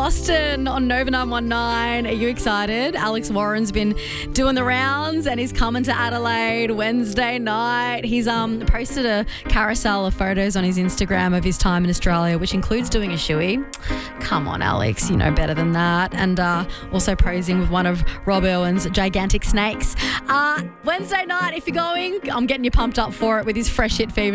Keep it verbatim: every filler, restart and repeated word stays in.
Boston on Nova nine one nine. Are you excited? Alex Warren's been doing the rounds and he's coming to Adelaide Wednesday night. He's um posted a carousel of photos on his Instagram of his time in Australia, which includes doing a shoey. Come on, Alex, you know better than that. And uh, also posing with one of Rob Irwin's gigantic snakes. Uh, Wednesday night, if you're going, I'm getting you pumped up for it with his Fresh Hit Fever